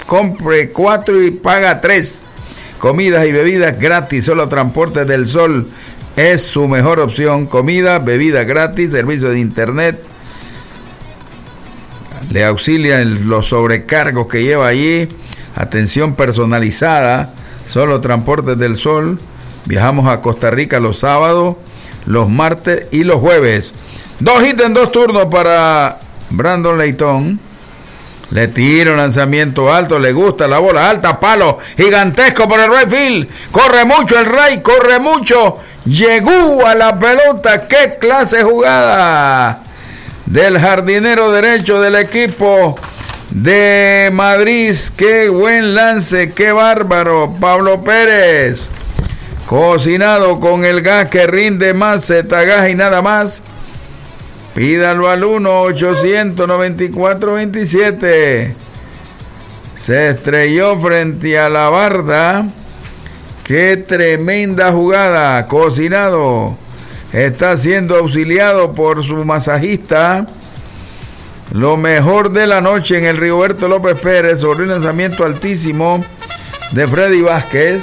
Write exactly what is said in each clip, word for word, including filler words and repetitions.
compre cuatro y paga tres. Comidas y bebidas gratis, solo Transportes del Sol es su mejor opción. Comida, bebida gratis, servicio de internet. Le auxilian los sobrecargos que lleva allí. Atención personalizada, solo Transportes del Sol. Viajamos a Costa Rica los sábados, los martes y los jueves. Dos hits en dos turnos para Brandon Leitón. Le tira un lanzamiento alto, le gusta la bola alta, palo gigantesco por el right field. Corre mucho el Ray, corre mucho. Llegó a la pelota. ¡Qué clase de jugada! Del jardinero derecho del equipo de Madrid. ¡Qué buen lance! ¡Qué bárbaro! Pablo Pérez. Cocinado con el gas que rinde más, Zetagas y nada más. Pídalo al uno ochocientos noventa y cuatro veintisiete. Se estrelló frente a la barda. ¡Qué tremenda jugada! Cocinado está siendo auxiliado por su masajista. Lo mejor de la noche en el Rigoberto López Pérez sobre un lanzamiento altísimo de Freddy Vázquez.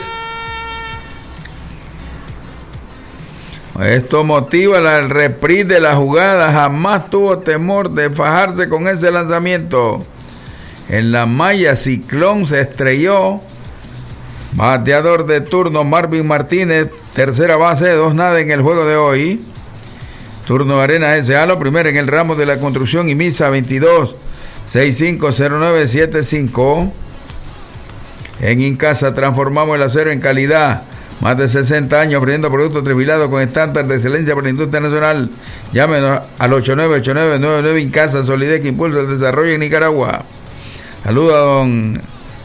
Esto motiva el reprise de la jugada. Jamás tuvo temor de fajarse con ese lanzamiento. En la malla Ciclón se estrelló. Bateador de turno Marvin Martínez, tercera base, dos nada en el juego de hoy. Turno de Arena S A, lo primero en el ramo de la construcción y Misa veintidós sesenta y cinco cero nueve setenta y cinco. En Incasa transformamos el acero en calidad. Más de sesenta años ofreciendo productos trifilados con estándar de excelencia para la industria nacional. Llámenos al ocho nueve ocho nueve nueve nueve Incasa, solidez que impulsa el desarrollo en Nicaragua. Saluda a don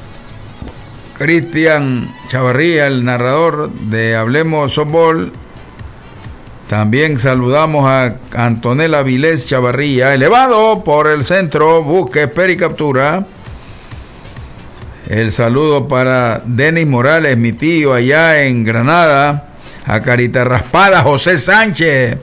Cristian Chavarría, el narrador de Hablemos Softball. También saludamos a Antonella Vilés Chavarría. Elevado por el centro, busca, espera y captura. El saludo para Denis Morales, mi tío allá en Granada. A Carita Raspada, José Sánchez.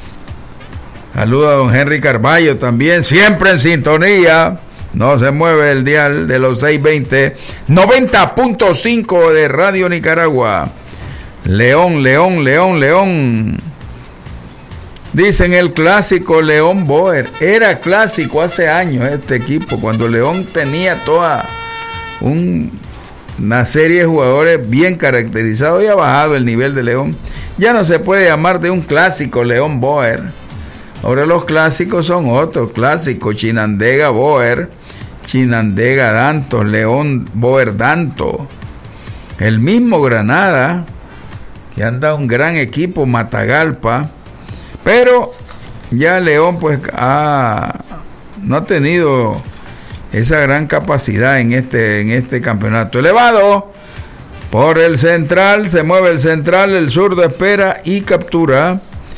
Saludo a don Henry Carballo también, siempre en sintonía. No se mueve el dial de los seiscientos veinte, noventa punto cinco de Radio Nicaragua. León, León, León, León. Dicen el clásico León Boer. Era clásico hace años este equipo, cuando León tenía toda un, una serie de jugadores bien caracterizados y ha bajado el nivel de León. Ya no se puede llamar de un clásico León Boer. Ahora los clásicos son otros clásicos. Chinandega Boer, Chinandega Dantos, León Boer Danto. El mismo Granada, que anda un gran equipo, Matagalpa. Pero ya León pues ha, no ha tenido esa gran capacidad en este, en este campeonato. Elevado por el central, se mueve el central, el zurdo espera y captura.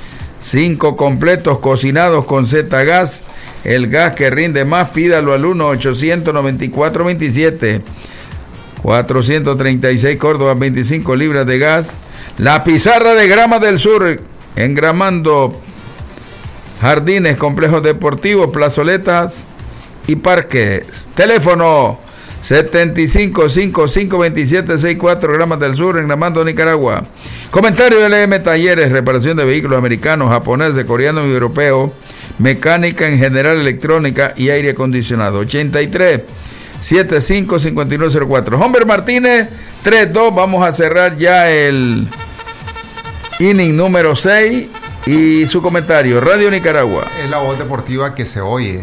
Cinco completos cocinados con Zetagas, el gas que rinde más. Pídalo al uno ochocientos noventa y cuatro veintisiete. cuatrocientos treinta y seis Córdoba, veinticinco libras de gas. La pizarra de Grama del Sur, engramando jardines, complejos deportivos, plazoletas y parques. Teléfono setenta y cinco cincuenta y cinco veintisiete sesenta y cuatro, Gramas del Sur, engramando Nicaragua. Comentario L M Talleres, reparación de vehículos americanos, japoneses, coreanos y europeos, mecánica en general, electrónica y aire acondicionado. ochenta y tres setenta y cinco cincuenta y nueve cero cuatro. Humber Martínez, tres dos. Vamos a cerrar ya el inning número seis y su comentario. Radio Nicaragua. Es la voz deportiva que se oye.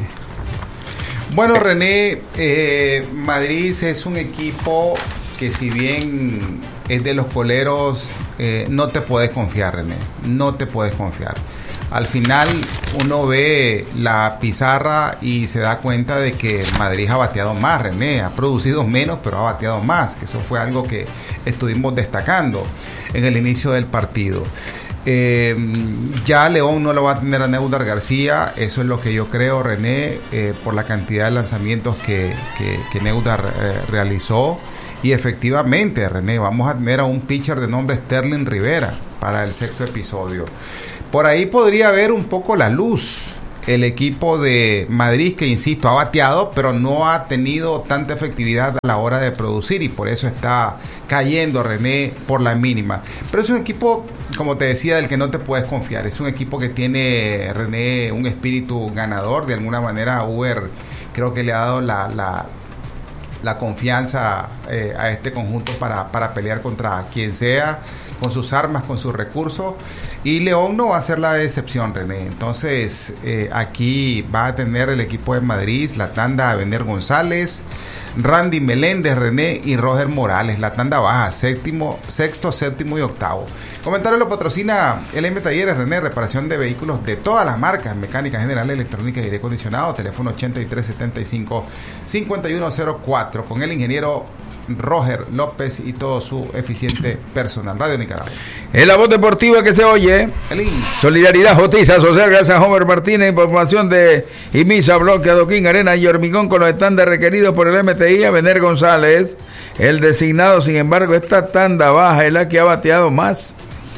Bueno, René, eh, Madrid es un equipo que, si bien es de los coleros, eh, no te puedes confiar, René, no te puedes confiar. Al final uno ve la pizarra y se da cuenta de que Madrid ha bateado más, René, ha producido menos, pero ha bateado más, que eso fue algo que estuvimos destacando en el inicio del partido. Eh, ya León no lo va a tener a Neudar García, eso es lo que yo creo, René, eh, por la cantidad de lanzamientos que, que, que Neudar eh, realizó. Y efectivamente, René, vamos a tener a un pitcher de nombre Sterling Rivera para el sexto episodio. Por ahí podría haber un poco la luz el equipo de Madrid, que insisto, ha bateado, pero no ha tenido tanta efectividad a la hora de producir y por eso está cayendo, René, por la mínima. Pero es un equipo, como te decía, del que no te puedes confiar. Es un equipo que tiene, René, un espíritu ganador. De alguna manera, Uber creo que le ha dado la, la, la confianza eh, a este conjunto para, para pelear contra quien sea, con sus armas, con sus recursos. Y León no va a ser la excepción, René. Entonces, eh, aquí va a tener el equipo de Madrid la tanda a Abner González, Randy Meléndez, René, y Roger Morales. La tanda baja, séptimo, sexto, séptimo y octavo. Comentario lo patrocina L M Talleres, René, reparación de vehículos de todas las marcas, mecánica general, electrónica y aire acondicionado. Teléfono ochenta y tres setenta y cinco cincuenta y uno cero cuatro con el ingeniero Roger López y todo su eficiente personal. Radio Nicaragua. Es la voz deportiva que se oye. Feliz. Solidaridad, justicia social, gracias a Homer Martínez. Información de Imisa, Bloque, Adoquín, Arena y Hormigón con los estándares requeridos por el M T I. Abner González, el designado. Sin embargo, esta tanda baja es la que ha bateado más.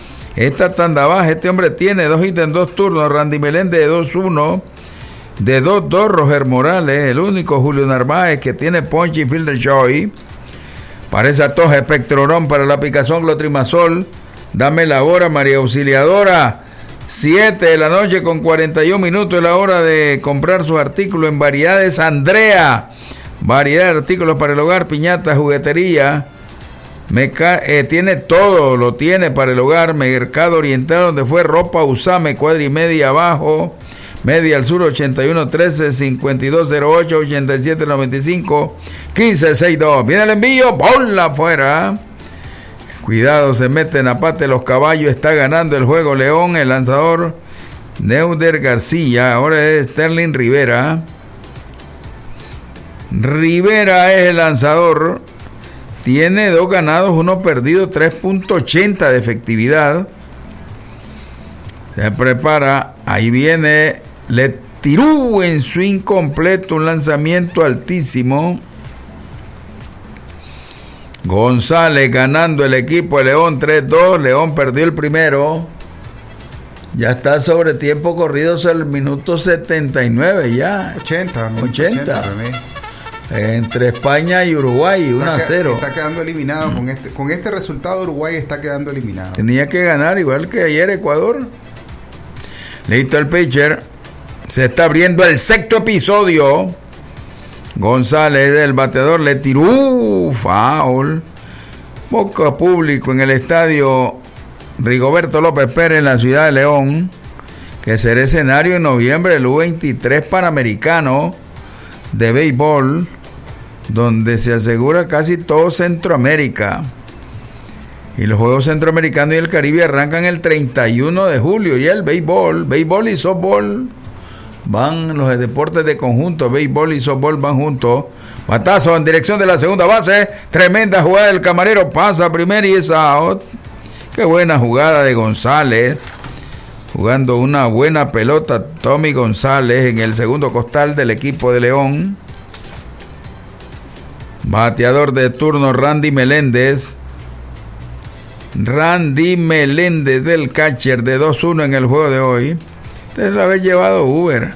Esta tanda baja, este hombre tiene dos hits en dos turnos. Randy Meléndez de dos uno. De dos dos, Roger Morales. El único Julio Narváez que tiene ponche y fielder joy. Para esa tos, Espectrorón, para la picazón, Glotrimazol. Dame la hora, María Auxiliadora. siete de la noche con cuarenta y un minutos, es la hora de comprar sus artículos en Variedades Andrea. Variedad de artículos para el hogar, piñata, juguetería. Meca eh, tiene todo, lo tiene para el hogar. Mercado Oriental, donde fue ropa Usame, cuadra y media abajo. Media al sur, ochenta y uno trece cincuenta y dos cero ocho ochenta y siete noventa y cinco quince sesenta y dos. Viene el envío, bola afuera. Cuidado, se meten a pate los caballos. Está ganando el juego León. El lanzador Neuder García. Ahora es Sterling Rivera. Rivera es el lanzador. Tiene dos ganados, uno perdido, tres punto ochenta de efectividad. Se prepara. Ahí viene. Le tiró en swing completo, un lanzamiento altísimo. González ganando el equipo de León tres dos. León perdió el primero. Ya está sobre tiempo corrido, es el minuto setenta y nueve ya. ochenta. ochenta. ochenta Entre España y Uruguay, uno a cero. Está quedando eliminado con este, con este resultado. Uruguay está quedando eliminado. Tenía que ganar igual que ayer Ecuador. Listo el pitcher. Se está abriendo el sexto episodio. González, el bateador, le tiró foul. Poco público en el estadio Rigoberto López Pérez en la ciudad de León, que será escenario en noviembre del U veintitrés Panamericano de béisbol, donde se asegura casi todo Centroamérica. Y los Juegos Centroamericanos y el Caribe arrancan el treinta y uno de julio. Y el béisbol, béisbol y softball van, los deportes de conjunto, béisbol y softball van juntos. Batazo en dirección de la segunda base. Tremenda jugada del camarero. Pasa primero y es out. Qué buena jugada de González. Jugando una buena pelota Tommy González en el segundo costal del equipo de León. Bateador de turno Randy Meléndez. Randy Meléndez del catcher de dos uno en el juego de hoy. Ustedes lo habían llevado Uber.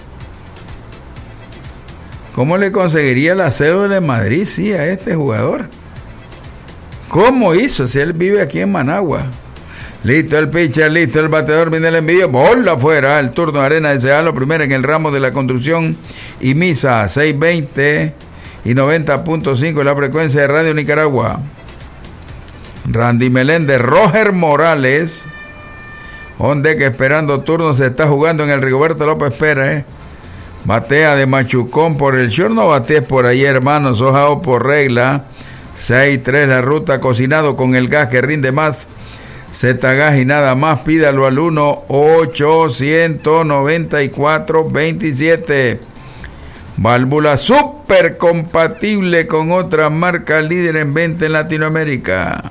¿Cómo le conseguiría la cédula de Madrid, sí, a este jugador? ¿Cómo hizo si él vive aquí en Managua? Listo el pitcher, listo el bateador, viene el envío, bola afuera, el turno de Arena S A, lo primero en el ramo de la construcción y Misa, seiscientos veinte y noventa punto cinco la frecuencia de Radio Nicaragua. Randy Meléndez, Roger Morales, donde que esperando turno se está jugando en el Rigoberto López Pérez. Batea de machucón por el short, no batees por ahí, hermano, sojao por regla. seis tres la ruta, cocinado con el gas que rinde más. Z-Gas y nada más, pídalo al uno ochocientos noventa y cuatro veintisiete. Válvula súper compatible con otra marca líder en venta en Latinoamérica.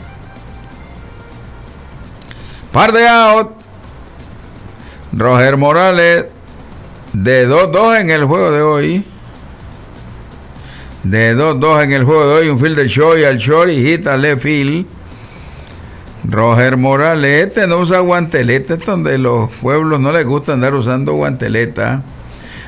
Par de out. Roger Morales de dos dos en el juego de hoy. De dos dos en el juego de hoy. Un fielder show y al short y hit al left field. Roger Morales, este no usa guanteleta, es donde los pueblos no les gusta andar usando guanteleta.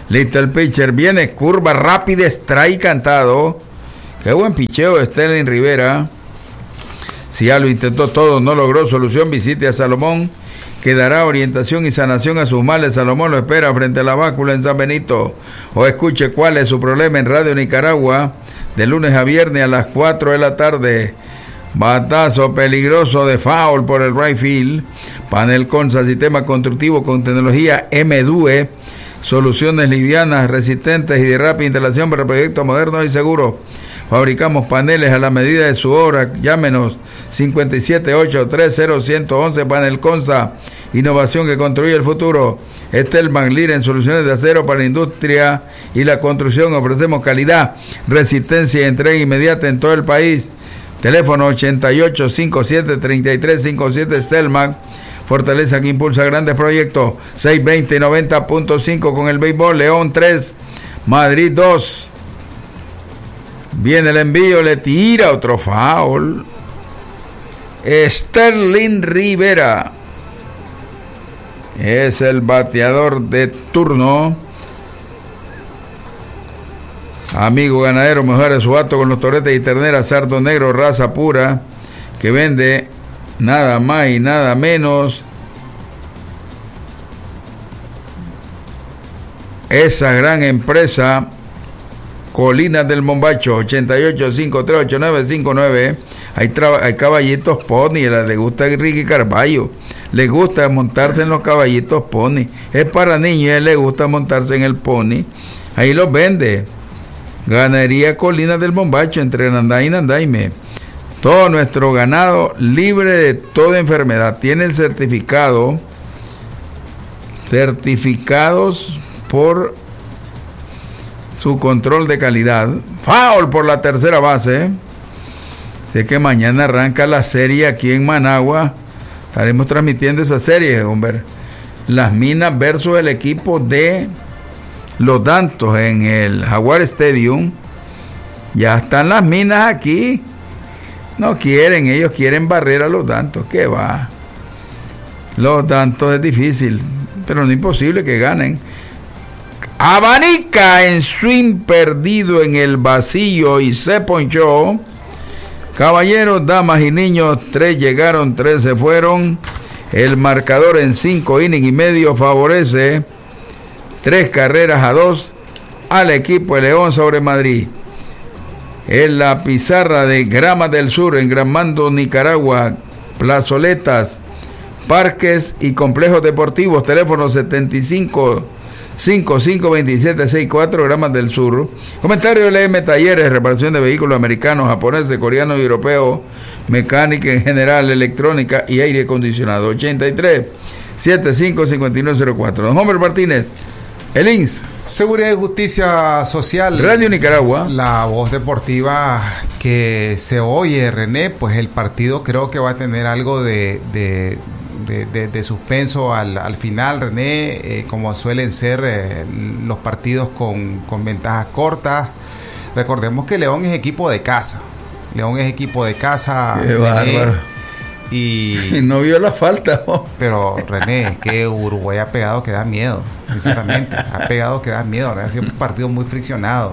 Listo el pitcher. Viene curva rápida, strike cantado. Qué buen picheo de Sterling Rivera. Si ya lo intentó todo, no logró solución, visite a Salomón, que dará orientación y sanación a sus males. Salomón lo espera frente a la bácula en San Benito. O escuche cuál es su problema en Radio Nicaragua, de lunes a viernes a las cuatro de la tarde. Batazo peligroso de foul por el right field. Panel Consa, sistema constructivo con tecnología M D U E. Soluciones livianas, resistentes y de rápida instalación para proyectos modernos y seguros. Fabricamos paneles a la medida de su obra. Llámenos cinco siete ocho, tres cero uno uno uno. Panel Consa, innovación que construye el futuro. Estelman, líder en soluciones de acero para la industria y la construcción. Ofrecemos calidad, resistencia y entrega inmediata en todo el país. Teléfono ochenta y ocho, cincuenta y siete, treinta y tres cincuenta y siete. Estelman, fortaleza que impulsa grandes proyectos. seiscientos veinte, noventa punto cinco con el béisbol. León tres, Madrid dos. Viene el envío, le tira otro foul. Sterling Rivera es el bateador de turno. Amigo ganadero, mejore su hato con los toretes y terneras Sardo Negro, raza pura, que vende nada más y nada menos esa gran empresa Colinas del Mombacho. Ochenta y ocho, cincuenta y tres, ochenta y nueve cincuenta y nueve. Hay, traba, hay caballitos pony. Le gusta a Ricky Carballo, le gusta montarse en los caballitos pony. Es para niños y a él le gusta montarse en el pony. Ahí los vende. Ganadería Colinas del Mombacho, entre Nanday y Nandaime. Todo nuestro ganado libre de toda enfermedad. Tiene el certificado, certificados por su control de calidad. Foul por la tercera base. Sé que mañana arranca la serie aquí en Managua. Estaremos transmitiendo esa serie, hombre. Las Minas versus el equipo de Los Dantos en el Jaguar Stadium. Ya están las Minas aquí. No quieren, ellos quieren barrer a Los Dantos. ¿Qué va? Los Dantos es difícil, pero no es imposible que ganen. Abanica en swing perdido en el vacío y se ponchó. Caballeros, damas y niños, tres llegaron, tres se fueron. El marcador en cinco innings y medio favorece tres carreras a dos al equipo de León sobre Madrid. En la pizarra de Gramas del Sur, en Gramando, Nicaragua, plazoletas, parques y complejos deportivos. Teléfono setenta y cinco, cincuenta y cinco, veintisiete sesenta y cuatro, Gramas del Sur. Comentario L M Talleres, reparación de vehículos americanos, japoneses, coreanos y europeos, mecánica en general, electrónica y aire acondicionado. Ochenta y tres, setenta y cinco, cincuenta y nueve cero cuatro. Don Homer Martínez, el I N S. Seguridad y Justicia Social. Radio Nicaragua. La voz deportiva que se oye, René, pues el partido creo que va a tener algo de... de De, de, de suspenso al, al final, René, eh, como suelen ser eh, los partidos con, con ventajas cortas. Recordemos que León es equipo de casa. León es equipo de casa. Qué bárbaro. Y, y no vio la falta. ¿No? Pero, René, es que Uruguay ha pegado que da miedo, sinceramente. ha pegado que da miedo. Ha sido un partido muy friccionado.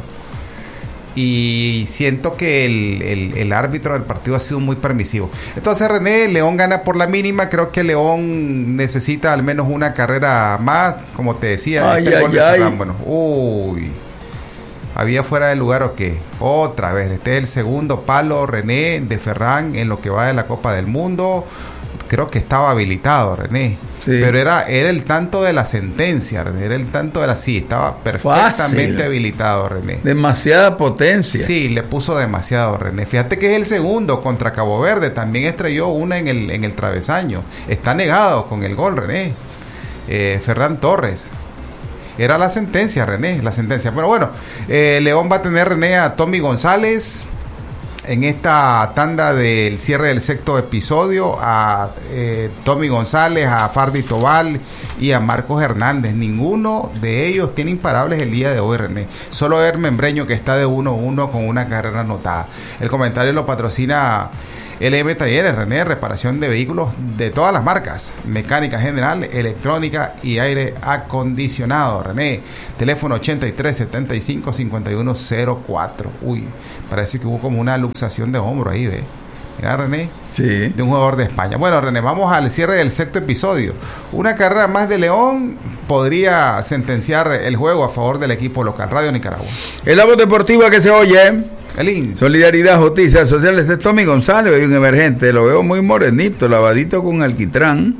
Y siento que el, el, el árbitro del partido ha sido muy permisivo. Entonces, René, León gana por la mínima. Creo que León necesita al menos una carrera más. Como te decía, ay, este ay, gol de ay. Ferran, bueno, uy, ¿había fuera de lugar o qué? Otra vez, este es el segundo palo, René, de Ferran en lo que va de la Copa del Mundo. Creo que estaba habilitado, René. Sí. Pero era, era el tanto de la sentencia, René. Era el tanto de la... Sí, estaba perfectamente Fácil. habilitado, René. Demasiada potencia. Sí, le puso demasiado, René. Fíjate que es el segundo contra Cabo Verde. También estrelló una en el, en el travesaño. Está negado con el gol, René. Eh, Ferran Torres. Era la sentencia, René. La sentencia. Pero bueno, eh, León va a tener, René, a Tommy González en esta tanda del cierre del sexto episodio, a eh, Tommy González, a Fardi Tobal y a Marcos Hernández. Ninguno de ellos tiene imparables el día de hoy, René. Solo Hermen Breño, que está de uno uno con una carrera anotada. El comentario lo patrocina L M Talleres, René, reparación de vehículos de todas las marcas, mecánica general, electrónica y aire acondicionado. René, teléfono ochenta y tres, setenta y cinco, cincuenta y uno cero cuatro. Uy, parece que hubo como una luxación de hombro ahí, ¿ve? Mira, René, sí, de un jugador de España. Bueno, René, vamos al cierre del sexto episodio. Una carrera más de León podría sentenciar el juego a favor del equipo local. Radio Nicaragua. El la voz deportiva que se oye. El I N S. Solidaridad, justicia social. Este es Tommy González, hay un emergente. Lo veo muy morenito, lavadito con alquitrán.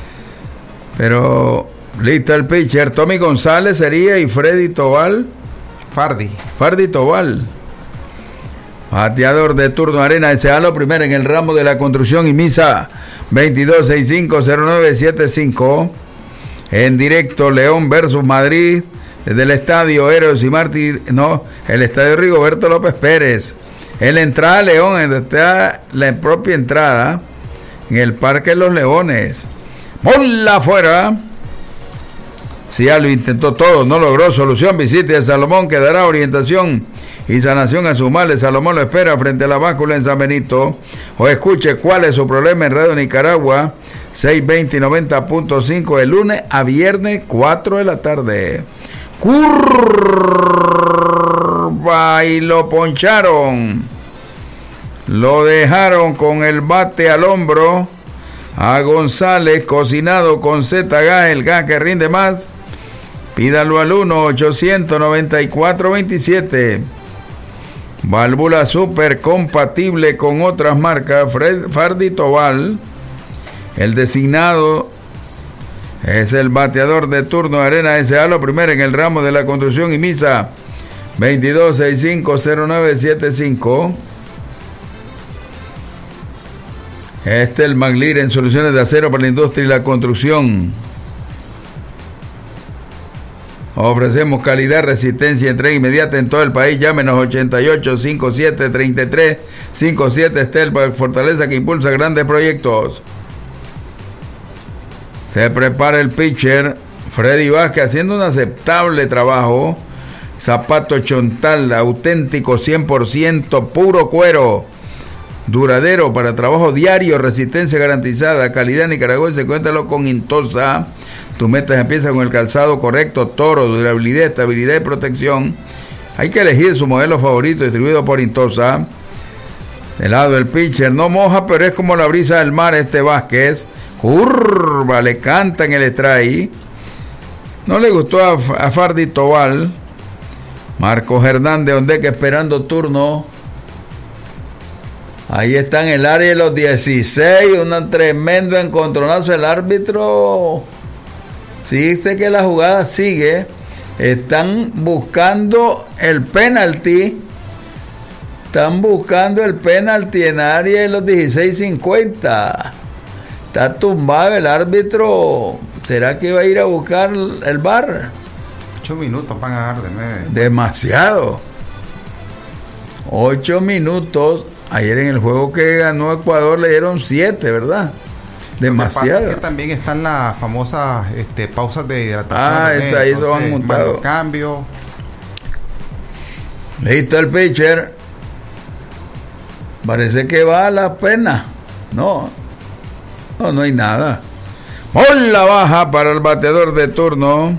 Pero listo el pitcher. Tommy González sería y Freddy Tobal. Fardi. Fardi Tobal. Bateador de turno Arena S A, lo primero en el ramo de la construcción y misa veintidós sesenta y cinco cero nueve setenta y cinco. En directo León versus Madrid desde el estadio Héroes y Mártir, no, el estadio Rigoberto López Pérez. En la entrada León, donde está la propia entrada, en el Parque de los Leones. ¡Bola afuera! Si ya lo intentó todo, no logró solución, visite a Salomón que dará orientación y sanación a sus males. Salomón lo espera frente a la báscula en San Benito. O escuche cuál es su problema en Radio Nicaragua, seiscientos veinte y noventa punto cinco, de lunes a viernes, cuatro de la tarde. Curva y lo poncharon. Lo dejaron con el bate al hombro a González, cocinado con Z-Gas, el gas que rinde más. Pídalo al uno ochocientos noventa y cuatro veintisiete. Válvula super compatible con otras marcas. Fred Fardi Tobal, el designado, es el bateador de turno Arena S A, lo primero en el ramo de la construcción y misa veintidós sesenta y cinco cero nueve setenta y cinco. Este es el Maglir en soluciones de acero para la industria y la construcción. Ofrecemos calidad, resistencia y entrega inmediata en todo el país. Llámenos ochenta y ocho cincuenta y siete treinta y tres cincuenta y siete. Estel, fortaleza que impulsa grandes proyectos. Se prepara el pitcher Freddy Vázquez haciendo un aceptable trabajo. Zapato chontal, auténtico, cien por ciento, puro cuero. Duradero para trabajo diario, resistencia garantizada, calidad nicaragüense. Cuéntalo con Intosa. Tus metas empiezan con el calzado correcto, Toro, durabilidad, estabilidad y protección. Hay que elegir su modelo favorito, distribuido por Intosa. Del lado del pitcher, no moja, pero es como la brisa del mar este Vázquez. Curva, le canta en el strike. No le gustó a, a Fardi Tobal. Marcos Hernández, Ondeque esperando turno. Ahí está en el área de los dieciséis, un tremendo encontronazo. El árbitro, si dice que la jugada sigue, están buscando el penalti. Están buscando el penalti en área de los dieciséis cincuenta. Está tumbado el árbitro. ¿Será que va a ir a buscar el V A R? Ocho minutos van a dar de medio. Demasiado. Ocho minutos. Ayer en el juego que ganó Ecuador le dieron siete, ¿verdad? Demasiado. Lo que pasa es que también están las famosas este, pausas de hidratación. Ah, esa, ahí se van montado. Cambio. Listo el pitcher. Parece que va a la pena. No. No, no hay nada. Bola baja para el bateador de turno.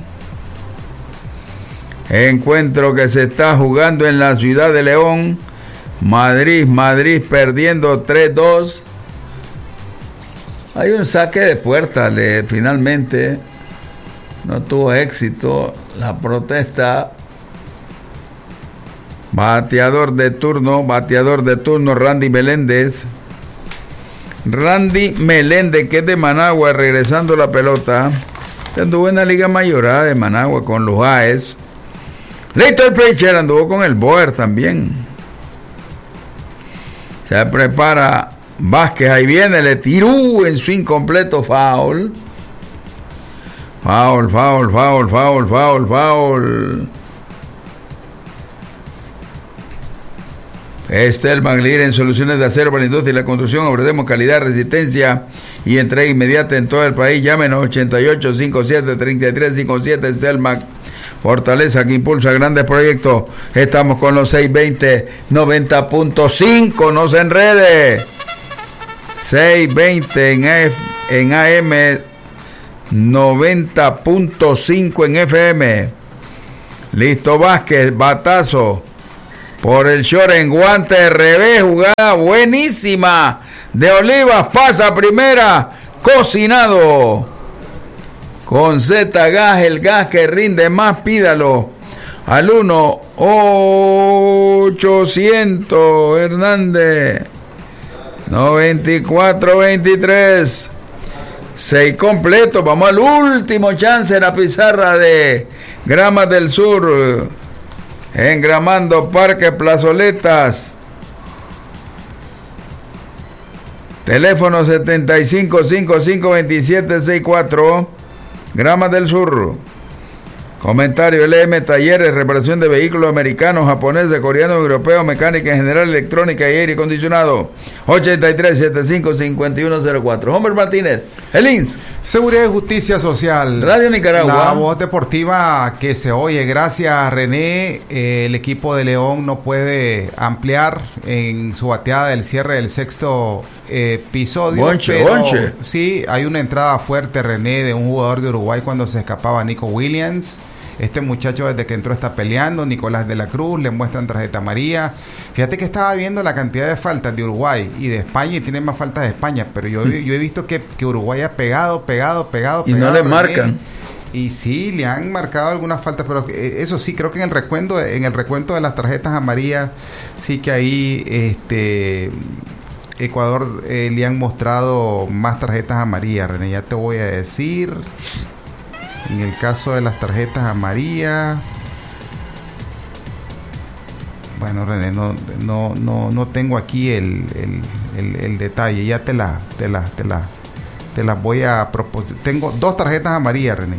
Encuentro que se está jugando en la ciudad de León. Madrid, Madrid perdiendo tres dos. Hay un saque de puerta, le, finalmente no tuvo éxito la protesta. Bateador de turno, bateador de turno Randy Meléndez. Randy Meléndez, que es de Managua, regresando la pelota. Anduvo en la Liga Mayorada de Managua con los A E S. Listo el pitcher, anduvo con el Boer también. Se prepara Vázquez, ahí viene, le tiró en su incompleto foul. Foul, foul, foul, foul, foul, foul. Estel Maglir en soluciones de acero para la industria y la construcción. Ofrecemos calidad, resistencia y entrega inmediata en todo el país. Llámenos ochenta y ocho cincuenta y siete treinta y tres cincuenta y siete. Estel Mag, fortaleza que impulsa grandes proyectos. Estamos con los seiscientos veinte noventa punto cinco. No se enrede. seiscientos veinte en, F, en A M, noventa punto cinco en F M. Listo Vázquez, batazo por el short en guante, revés, jugada buenísima de Olivas, pasa primera, cocinado con Z Gas, el gas que rinde más, pídalo al uno ochocientos Hernández noventa y cuatro veintitrés. Seis completo, vamos al último chance en la pizarra de Gramas del Sur, engramando Parque Plazoletas. Teléfono setenta y cinco cincuenta y cinco veintisiete sesenta y cuatro, Gramas del Sur. Comentario: L M Talleres, reparación de vehículos americanos, japoneses, coreanos, europeos, mecánica en general, electrónica y aire acondicionado. ochenta y tres setenta y cinco cincuenta y uno cero cuatro. Homer Martínez, el I N S. Seguridad y Justicia Social. Radio Nicaragua. La voz deportiva que se oye. Gracias, René. Eh, el equipo de León no puede ampliar en su bateada del cierre del sexto eh, episodio. Bonche, pero bonche. Sí, hay una entrada fuerte, René, de un jugador de Uruguay cuando se escapaba Nico Williams. Este muchacho desde que entró está peleando. Nicolás de la Cruz, le muestran tarjeta amarilla. Fíjate que estaba viendo la cantidad de faltas de Uruguay y de España, y tienen más faltas de España, pero yo, yo he visto que, que Uruguay ha pegado, pegado, pegado, y pegado, no le René. marcan. Y sí, le han marcado algunas faltas, pero eso sí, creo que en el recuento, en el recuento de las tarjetas amarillas, sí que ahí este Ecuador eh, le han mostrado más tarjetas amarillas, René, ya te voy a decir. En el caso de las tarjetas amarillas, bueno, René, no, no, no, no tengo aquí el, el, el, el detalle, ya te la, te la, te la, te las voy a proponer. Tengo dos tarjetas amarillas, René.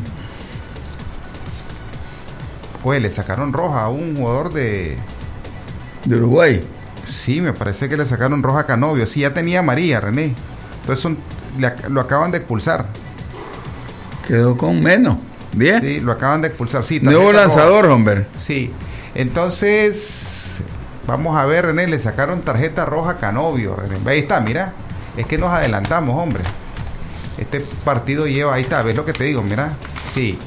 Oye, le sacaron roja a un jugador de... de Uruguay. Sí, me parece que le sacaron roja a Canovio. Sí, ya tenía amarilla, René. Entonces son, le, lo acaban de expulsar. Quedó con menos. Bien. Sí, lo acaban de expulsar. Sí, nuevo lanzador, hombre. Sí. Entonces, vamos a ver, René, le sacaron tarjeta roja a Canovio, René. Ahí está, mira. Es que nos adelantamos, hombre. Este partido lleva, ahí está, ¿ves lo que te digo? Mira. Sí.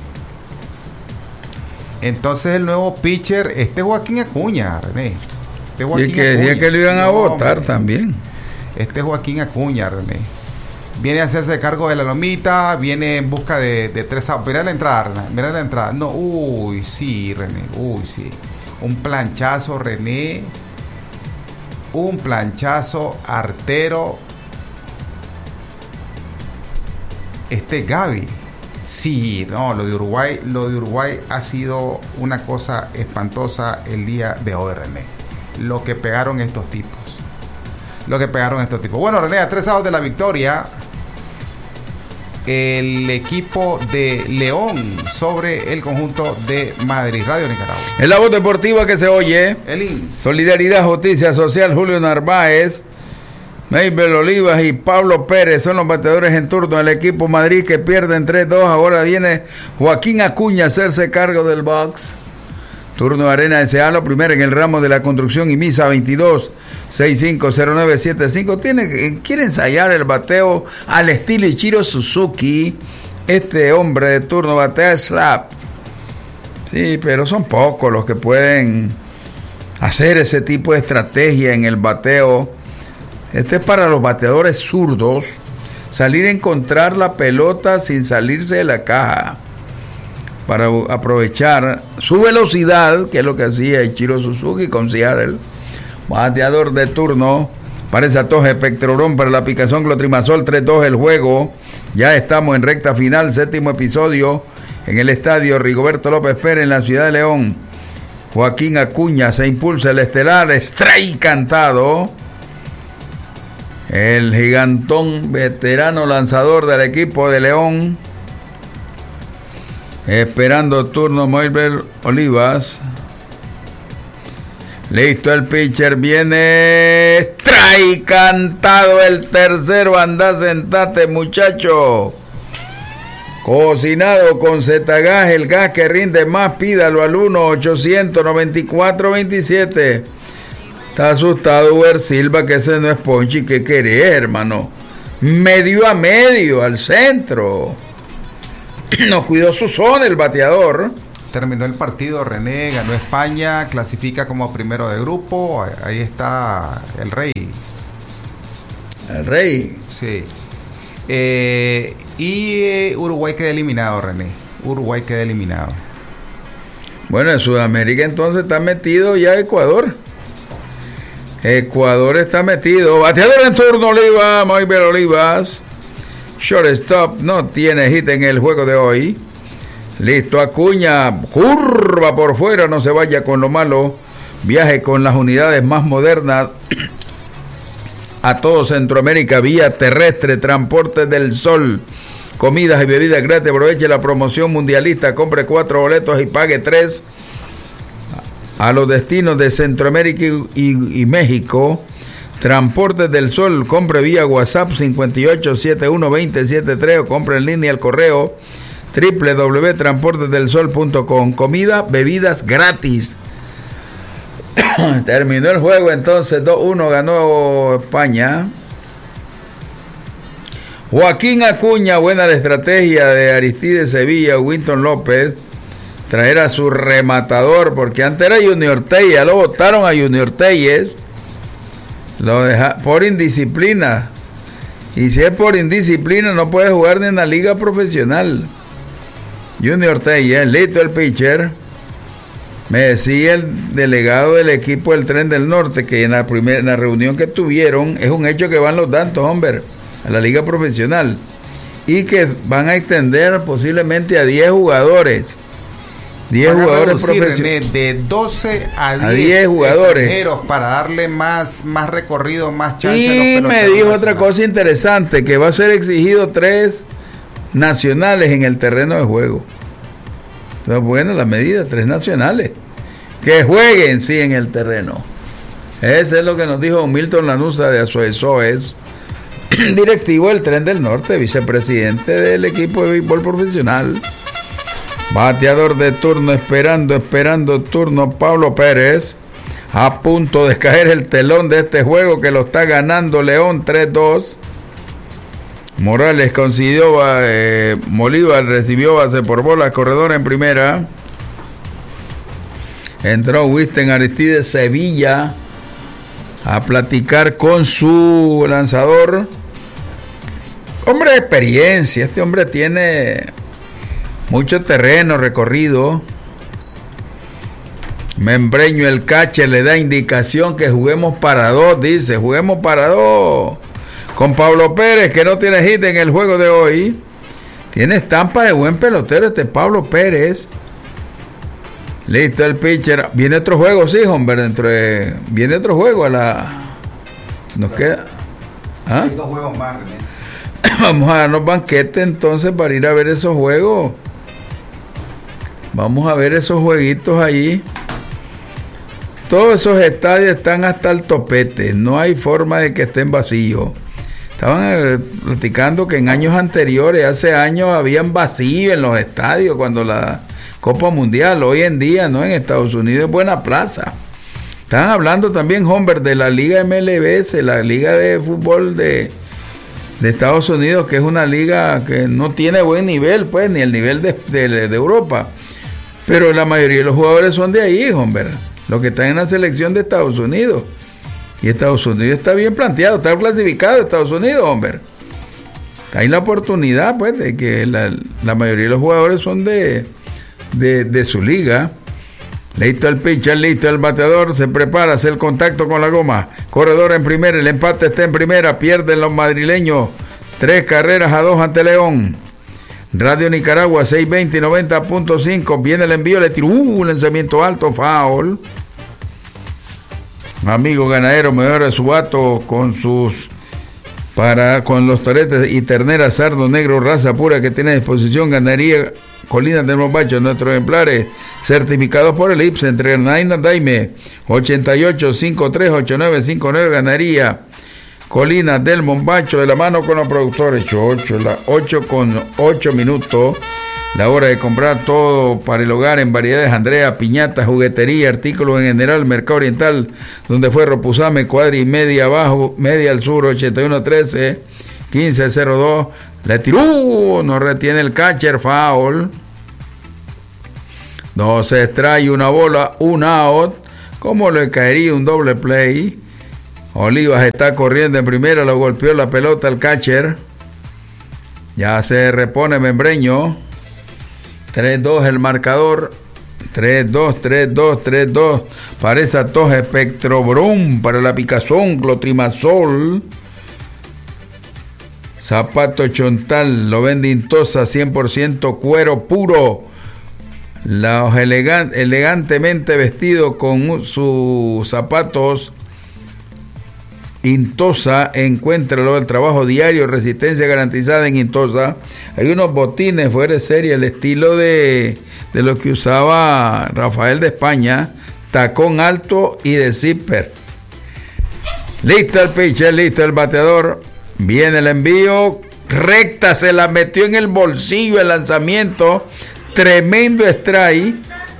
Entonces el nuevo pitcher, este Joaquín Acuña, René. Este Joaquín y que decía que lo iban a no, votar hombre. También. Este Joaquín Acuña, René. Viene a hacerse cargo de la lomita, viene en busca de, de tres outs. Mira la entrada, René, mira la entrada. No, uy, sí, René, uy, sí. Un planchazo, René. Un planchazo artero. Este Gaby. Sí, no, lo de Uruguay, lo de Uruguay ha sido una cosa espantosa el día de hoy, René. Lo que pegaron estos tipos. Lo que pegaron estos tipos. Bueno, René, a tres outs de la victoria, el equipo de León sobre el conjunto de Madrid. Radio Nicaragua. En la voz deportiva que se oye, el I N S. Solidaridad, Justicia Social, Julio Narváez, Maybel Olivas y Pablo Pérez son los bateadores en turno. El equipo Madrid que pierde en tres dos. Ahora viene Joaquín Acuña a hacerse cargo del box. Turno de Arena de Sealo, primero en el ramo de la construcción, y Misa veintidós sesenta y cinco cero nueve setenta y cinco. Tiene, quiere ensayar el bateo al estilo Ichiro Suzuki. Este hombre de turno batea slap. Sí, pero son pocos los que pueden hacer ese tipo de estrategia en el bateo. Este es para los bateadores zurdos. Salir a encontrar la pelota sin salirse de la caja, para aprovechar su velocidad, que es lo que hacía Ichiro Suzuki con Seattle. Bateador de turno, parece Atoje Pectorón para la picazón Clotrimazol. Tres dos el juego. Ya estamos en recta final, séptimo episodio, en el estadio Rigoberto López Pérez en la ciudad de León. Joaquín Acuña se impulsa el estelar, strike cantado. El gigantón veterano lanzador del equipo de León. Esperando turno Maybel Olivas. Listo el pitcher, viene strike cantado el tercero. Anda, sentate, muchacho. Cocinado con Z-Gas, el gas que rinde más, pídalo al uno ochocientos noventa y cuatro veintisiete. Está asustado Uber Silva, que ese no es Ponchi. ¿Qué querés, hermano? Medio a medio, al centro. No cuidó su zona el bateador. Terminó el partido, René, ganó España, clasifica como primero de grupo. Ahí está el Rey. El Rey. Sí. Eh, y eh, Uruguay queda eliminado, René. Uruguay queda eliminado. Bueno, en Sudamérica entonces está metido ya Ecuador. Ecuador está metido. Bateador en turno, Oliva, Moisés Olivas. Shortstop no tiene hit en el juego de hoy. Listo, Acuña, curva por fuera, no se vaya con lo malo. Viaje con las unidades más modernas a todo Centroamérica, vía terrestre, Transporte del Sol. Comidas y bebidas gratis, aproveche la promoción mundialista, compre cuatro boletos y pague tres a los destinos de Centroamérica y, y, y México. Transportes del Sol, compre vía WhatsApp cincuenta y ocho setenta y uno veinte setenta y tres o compre en línea al correo doble u doble u doble u punto transportes del sol punto com. Comida, bebidas gratis. Terminó el juego entonces, dos uno ganó España. Joaquín Acuña, buena la estrategia de Aristides Sevilla, Winton López, traer a su rematador, porque antes era Junior Telles, ya lo votaron a Junior Telles, lo deja por indisciplina, y si es por indisciplina no puede jugar ni en la liga profesional. Junior Telles, listo el pitcher. Me decía el delegado del equipo del Tren del Norte que en la primera en la reunión que tuvieron es un hecho que van los tantos, hombre, a la liga profesional, y que van a extender posiblemente a diez jugadores. diez jugadores profesionales. De doce a diez jugadores. Para darle más, más recorrido, más chance. Y me dijo otra cosa interesante, que va a ser exigido tres nacionales en el terreno de juego. Entonces, bueno, la medida, tres nacionales. Que jueguen, sí, en el terreno. Eso es lo que nos dijo Milton Lanuza de Azoesoes, directivo del Tren del Norte, vicepresidente del equipo de béisbol profesional. Bateador de turno, esperando, esperando turno, Pablo Pérez, a punto de caer el telón de este juego que lo está ganando León tres dos. Morales consiguió, eh, Bolívar recibió base por bola, corredor en primera. Entró Wisten Aristides Sevilla a platicar con su lanzador. Hombre de experiencia, este hombre tiene mucho terreno recorrido. Membreño, el catcher, le da indicación que juguemos para dos, dice, juguemos para dos. Con Pablo Pérez, que no tiene hit en el juego de hoy. Tiene estampa de buen pelotero este Pablo Pérez. Listo el pitcher. Viene otro juego, sí, hombre, dentro de... Viene otro juego a la... Nos queda... ¿Ah? Hay dos juegos más, René. Vamos a darnos banquete entonces para ir a ver esos juegos. Vamos a ver esos jueguitos ahí. Todos esos estadios están hasta el topete. No hay forma de que estén vacíos. Estaban eh, platicando que en años anteriores, hace años, habían vacío en los estadios cuando la Copa Mundial. Hoy en día, ¿no? En Estados Unidos es buena plaza. Estaban hablando también, Humber, de la Liga M L B S, la Liga de Fútbol de, de Estados Unidos, que es una liga que no tiene buen nivel, pues, ni el nivel de, de, de Europa. Pero la mayoría de los jugadores son de ahí, Humber, los que están en la selección de Estados Unidos. Y Estados Unidos está bien planteado, está clasificado Estados Unidos, hombre. Hay la oportunidad, pues, de que la, la mayoría de los jugadores son de, de, de su liga. Listo el pitcher, listo el bateador, se prepara, hace el contacto con la goma. Corredor en primera, el empate está en primera, pierden los madrileños. Tres carreras a dos ante León. Radio Nicaragua, seiscientos veinte y noventa punto cinco. Viene el envío, le tiró un uh, lanzamiento alto, foul. Amigo ganadero, mejora su vato con sus para con los toretes y terneras sardo negro raza pura que tiene a disposición. Ganadería Colinas del Mombacho, nuestros ejemplares certificados por el I P S. Entre Naina Daime ochenta y ocho cincuenta y tres ochenta y nueve cincuenta y nueve. Ganadería Colinas del Mombacho, de la mano con los productores. ocho, la ocho con ocho minutos. La hora de comprar todo para el hogar en variedades Andrea, piñatas, juguetería, artículos en general, Mercado Oriental, donde fue Ropuzame, cuadra y media abajo, media al sur, ochenta y uno trece, quince cero dos. Le tiró, no retiene el catcher, foul. Dos strike, una bola, un out. ¿Cómo le caería un doble play? Olivas está corriendo en primera, lo golpeó la pelota al catcher. Ya se repone Membreño. tres dos el marcador. tres dos, tres dos, tres dos. Parece a tos Espectrobrum para la picazón, Clotrimazol. Zapato Chontal, lo vende Intosa, cien por ciento cuero puro. Los elegan, elegantemente vestidos con sus zapatos Intosa, encuéntralo, el trabajo diario, resistencia garantizada en Intosa. Hay unos botines fuera de serie, el estilo de, de lo que usaba Rafael de España, tacón alto y de zipper. Listo el pitcher, listo el bateador, viene el envío, recta, se la metió en el bolsillo el lanzamiento, tremendo strike.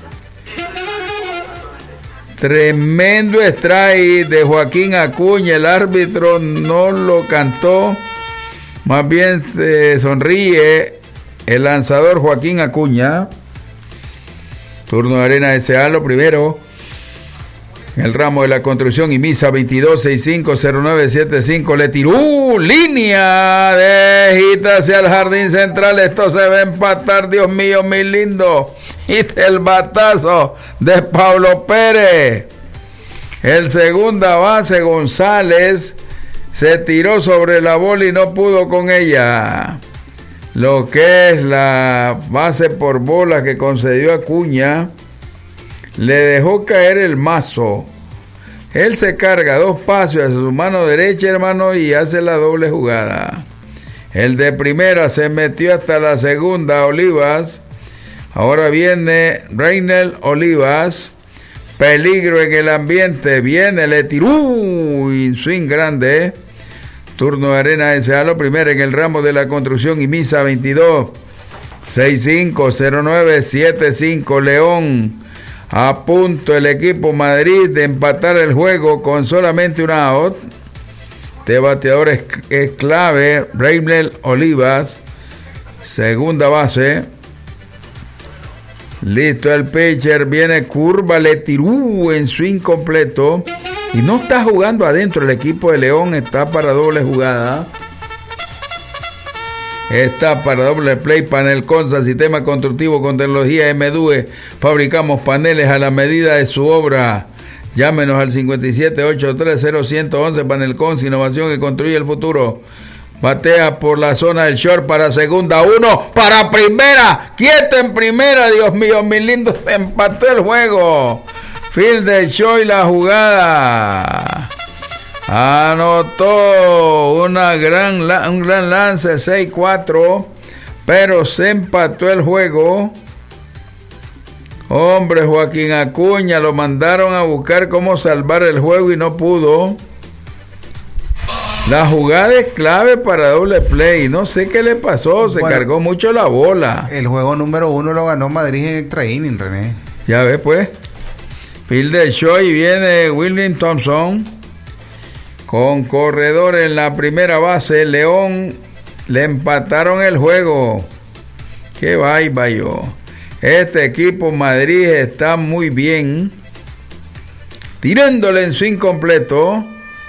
Tremendo strike de Joaquín Acuña, el árbitro no lo cantó, más bien se sonríe el lanzador Joaquín Acuña. Turno de Arena S A, lo primero, en el ramo de la construcción, Imisa veintidós sesenta y cinco cero nueve setenta y cinco, le tiró, línea de hita hacia el jardín central, esto se va a empatar, Dios mío, mi lindo. Y el batazo de Pablo Pérez. El segunda base González se tiró sobre la bola y no pudo con ella. Lo que es la base por bola que concedió Acuña, le dejó caer el mazo. Él se carga dos pasos hacia su mano derecha, hermano, y hace la doble jugada. El de primera se metió hasta la segunda, Olivas. Ahora viene Reynel Olivas. Peligro en el ambiente. Viene, le tiró. Y swing grande. Turno de Arena S A, lo primero en el ramo de la construcción. Imisa veintidós sesenta y cinco cero nueve setenta y cinco. León. A punto el equipo Madrid de empatar el juego con solamente un out. Este bateador es, es clave. Reynel Olivas. Segunda base. Listo el pitcher, viene curva, le tiró en swing completo y no está jugando adentro el equipo de León, está para doble jugada, está para doble play. Panel Consa, sistema constructivo con tecnología M D U E, fabricamos paneles a la medida de su obra. Llámenos al cincuenta y siete ochenta y tres cero uno uno. Panel Consa, innovación que construye el futuro. Batea por la zona del short para segunda, uno para primera, quieto en primera, Dios mío, mi lindo, se empató el juego. Field del show y la jugada. Anotó una gran, un gran lance, seis cuatro, pero se empató el juego. Hombre, Joaquín Acuña, lo mandaron a buscar cómo salvar el juego y no pudo. La jugada es clave para doble play. No sé qué le pasó, se bueno, cargó mucho la bola. El juego número uno lo ganó Madrid en extra inning, René. Ya ves, pues. Field de show y viene William Thompson con corredor en la primera base. León le empataron el juego. Qué vaya yo. Este equipo Madrid está muy bien, tirándole en swing completo.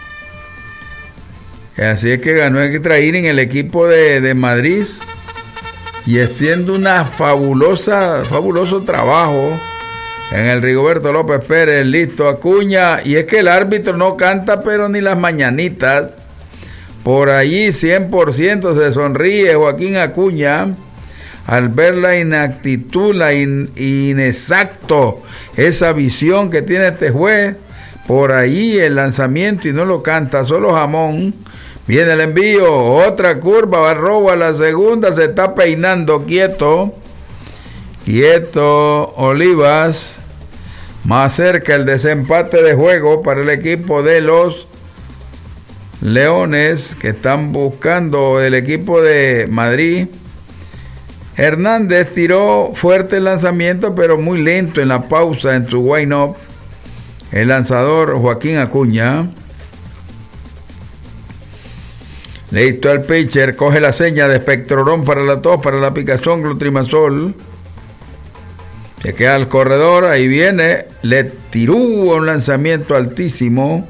Así es que ganó extra inning el equipo de, de Madrid y haciendo una fabulosa, fabuloso trabajo en el Rigoberto López Pérez. Listo Acuña, y es que el árbitro no canta pero ni las mañanitas. Por allí cien por ciento se sonríe Joaquín Acuña al ver la inactitud, la in, inexacto, esa visión que tiene este juez. Por allí el lanzamiento y no lo canta, solo jamón. Viene el envío, otra curva, va robo a la segunda, se está peinando quieto. Quieto Olivas. Más cerca el desempate de juego para el equipo de los Leones, que están buscando el equipo de Madrid. Hernández tiró fuerte el lanzamiento, pero muy lento en la pausa en su wind-up. El lanzador Joaquín Acuña. Listo el pitcher, coge la seña de Spectrodon para la tos, para la picazón, glutrimazol. Se queda al corredor, ahí viene, le tiró un lanzamiento altísimo.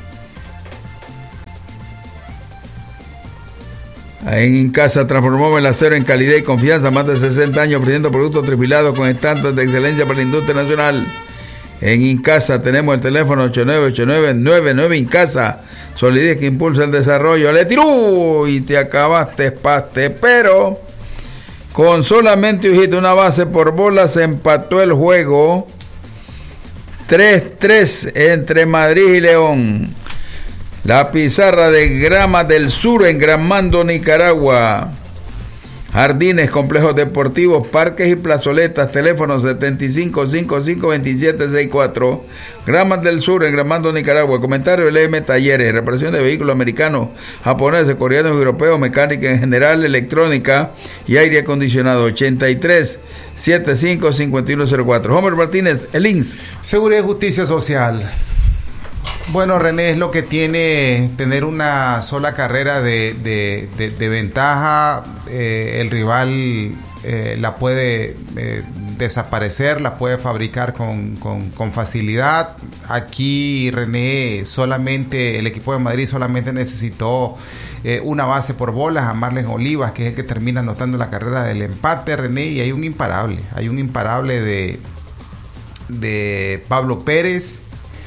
Ahí en casa transformó el acero en calidad y confianza, más de sesenta años ofreciendo productos trifilados con estándares de excelencia para la industria nacional. En Incasa tenemos el teléfono ocho nueve ocho nueve nueve nueve Incasa, solidez que impulsa el desarrollo. Le tiró y te acabaste, paste, pero con solamente una base por bola se empató el juego tres tres entre Madrid y León. La pizarra de Grama del Sur en Gramando, Nicaragua. Jardines, complejos deportivos, parques y plazoletas, teléfono setenta y cinco cincuenta y cinco veintisiete sesenta y cuatro. Gramas del Sur en Gramando, Nicaragua. Comentario L M Talleres, reparación de vehículos americanos, japoneses, coreanos, europeos, mecánica en general, electrónica y aire acondicionado. Ochenta y tres setenta y cinco cincuenta y uno cero cuatro. Homer Martínez, el I N S. Seguridad y Justicia Social. Bueno, René, es lo que tiene tener una sola carrera de, de, de, de ventaja. Eh, el rival eh, la puede eh, desaparecer, la puede fabricar con, con, con facilidad. Aquí, René, solamente el equipo de Madrid solamente necesitó eh, una base por bolas a Marlen Olivas, que es el que termina anotando la carrera del empate, René, y hay un imparable, hay un imparable de, de Pablo Pérez.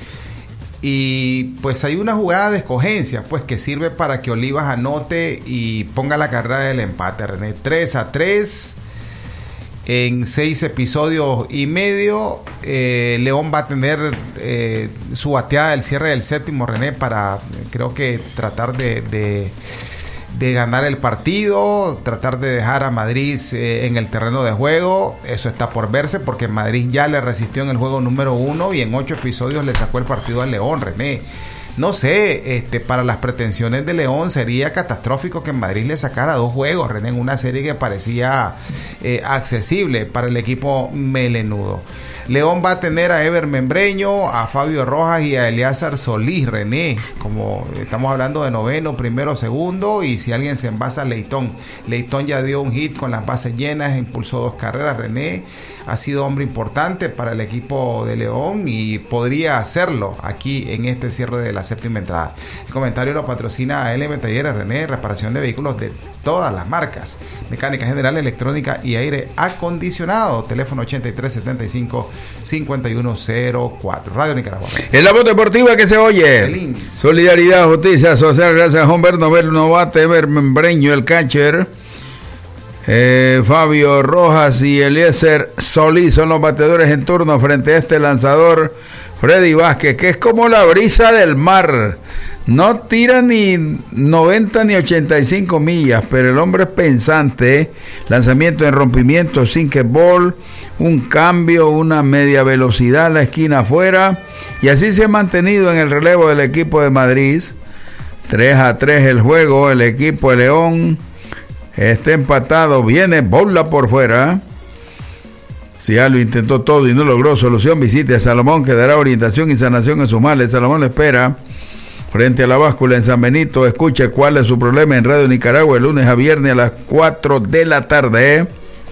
Y pues hay una jugada de escogencia, pues, que sirve para que Olivas anote y ponga la carrera del empate, René. tres a tres en seis episodios y medio. eh, León va a tener eh, su bateada del cierre del séptimo, René, para creo que tratar de, de, de ganar el partido, tratar de dejar a Madrid eh, en el terreno de juego. Eso está por verse, porque Madrid ya le resistió en el juego número uno y en ocho episodios le sacó el partido al León, René. No sé, este, para las pretensiones de León sería catastrófico que Madrid le sacara dos juegos, René, en una serie que parecía eh, accesible para el equipo melenudo. León va a tener a Ever Membreño, a Fabio Rojas y a Eliazar Solís, René, como estamos hablando de noveno, primero, segundo, y si alguien se envasa, Leitón. Leitón ya dio un hit con las bases llenas, impulsó dos carreras, René. Ha sido hombre importante para el equipo de León y podría hacerlo aquí en este cierre de la séptima entrada. El comentario lo patrocina a L M Talleres, René, reparación de vehículos de todas las marcas, mecánica general, electrónica y aire acondicionado. Teléfono ochenta y tres setenta y cinco cincuenta y uno cero cuatro. Radio Nicaragua. En la voz deportiva que se oye. Solidaridad, justicia social, gracias a Humberto Nobel Novate, Ever Membreño, el catcher. Eh, Fabio Rojas y Eliezer Solís son los bateadores en turno frente a este lanzador Freddy Vázquez, que es como la brisa del mar. No tira ni noventa ni ochenta y cinco millas, pero el hombre es pensante. Lanzamiento en rompimiento, sinker ball, un cambio, una media velocidad, la esquina afuera, y así se ha mantenido en el relevo del equipo de Madrid. tres a tres el juego, el equipo de León está empatado, viene bola por fuera. Si ya lo intentó todo y no logró solución, visite a Salomón, que dará orientación y sanación en sus males. Salomón le espera frente a la báscula en San Benito. Escuche cuál es su problema en Radio Nicaragua, el lunes a viernes a las cuatro de la tarde.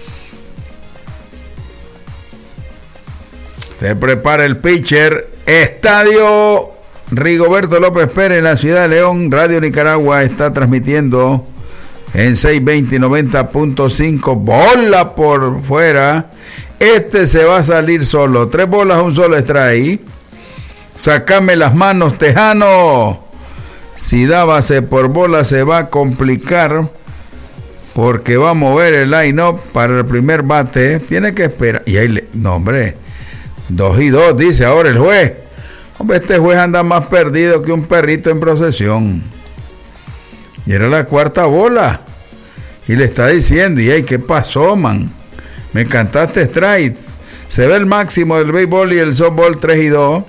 Se prepara el pitcher. Estadio Rigoberto López Pérez en la ciudad de León. Radio Nicaragua está transmitiendo en seiscientos veinte y noventa punto cinco. Bola por fuera. Este se va a salir solo. Tres bolas, un solo strike. Sácame las manos, Tejano. Si da base por bola se va a complicar, porque va a mover el line-up para el primer bate. Tiene que esperar. Y ahí le... No, hombre. Dos y dos, dice ahora el juez. Hombre, este juez anda más perdido que un perrito en procesión. Y era la cuarta bola. Y le está diciendo, y hey, ¿qué pasó, man? Me cantaste strike. Se ve el máximo del béisbol y el softball tres y dos.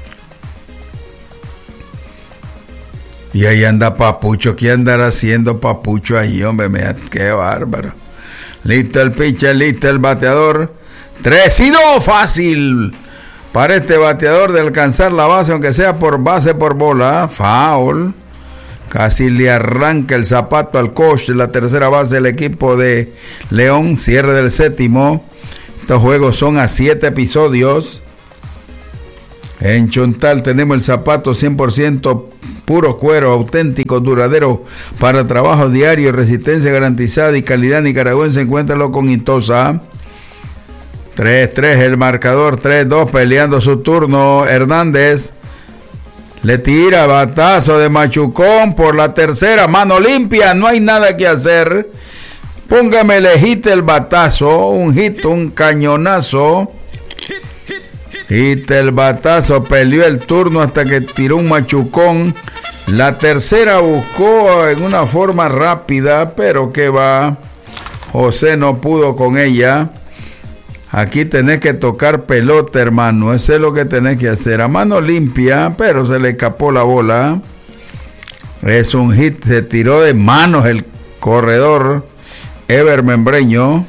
Y ahí anda Papucho. ¿Qué andará haciendo Papucho ahí, hombre? Me, qué bárbaro. Listo el pitcher, listo el bateador. Tres y dos, fácil para este bateador de alcanzar la base, aunque sea por base por bola. Foul. Casi le arranca el zapato al coach de la tercera base del equipo de León. Cierre del séptimo. Estos juegos son a siete episodios. En Chontal tenemos el zapato cien por ciento puro cuero, auténtico, duradero, para trabajo diario, resistencia garantizada y calidad nicaragüense. Encuéntralo con Intosa. tres tres el marcador, tres dos, peleando su turno. Hernández le tira batazo de machucón por la tercera, mano limpia, no hay nada que hacer. Póngame el hit el batazo, un hit, un cañonazo. Hit el batazo, peleó el turno hasta que tiró un machucón. La tercera buscó en una forma rápida, pero que va. José no pudo con ella. Aquí tenés que tocar pelota, hermano. Eso es lo que tenés que hacer. A mano limpia, pero se le escapó la bola. Es un hit. Se tiró de manos el corredor Ever Membreño.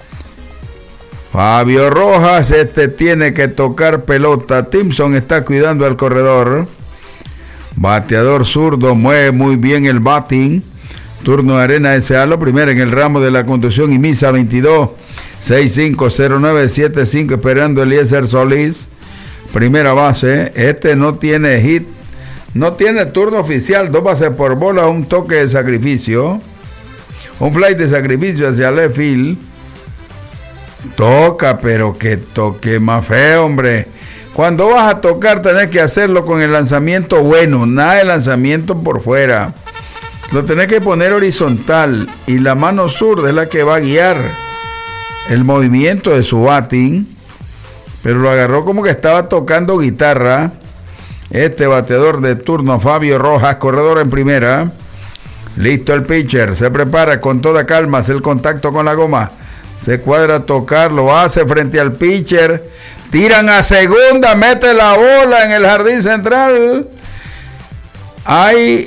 Fabio Rojas, este tiene que tocar pelota. Timson está cuidando al corredor. Bateador zurdo, mueve muy bien el batting. Turno de Arena S A, lo primero en el ramo de la conducción y misa veintidós. seis cinco cero nueve siete cinco esperando Eliezer Solís. Primera base. Este no tiene hit. No tiene turno oficial. Dos bases por bola. Un toque de sacrificio. Un flight de sacrificio hacia left field. Toca, pero que toque más feo, hombre. Cuando vas a tocar tenés que hacerlo con el lanzamiento bueno. Nada de lanzamiento por fuera. Lo tenés que poner horizontal. Y la mano zurda es la que va a guiar el movimiento de su batting, pero lo agarró como que estaba tocando guitarra. Este bateador de turno, Fabio Rojas, corredor en primera. Listo el pitcher, se prepara con toda calma, hace el contacto con la goma, se cuadra a tocar, lo hace frente al pitcher, tiran a segunda, mete la bola en el jardín central. Hay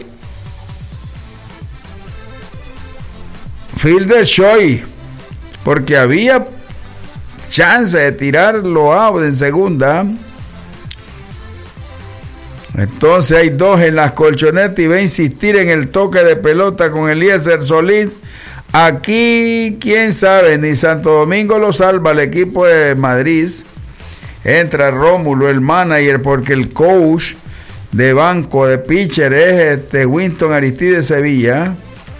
fielder shoy, porque había chance de tirarlo out en segunda. Entonces hay dos en las colchonetas y va a insistir en el toque de pelota con Eliezer Solís. Aquí, quién sabe, ni Santo Domingo lo salva el equipo de Madrid. Entra Rómulo, el manager, porque el coach de banco de pitcher es este Winston Aristides Sevilla.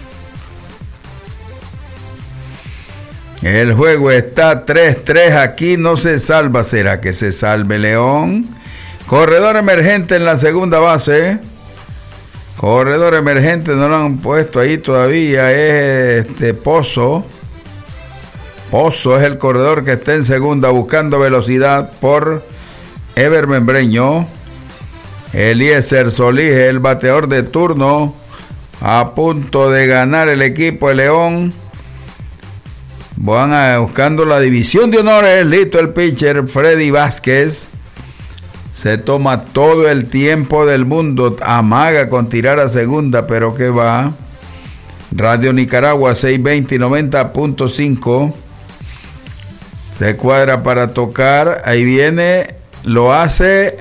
El juego está tres tres, aquí no se salva. ¿Será que se salve León? Corredor emergente en la segunda base. Corredor emergente, no lo han puesto ahí todavía, es este Pozo. Pozo es el corredor que está en segunda buscando velocidad por Ever Membreño. Eliezer Solís, el bateador de turno, a punto de ganar el equipo de León. Van a, buscando la división de honores. Listo el pitcher Freddy Vázquez. Se toma todo el tiempo del mundo. Amaga con tirar a segunda, pero que va. Radio Nicaragua seiscientos veinte y noventa punto cinco. Se cuadra para tocar. Ahí viene. Lo hace.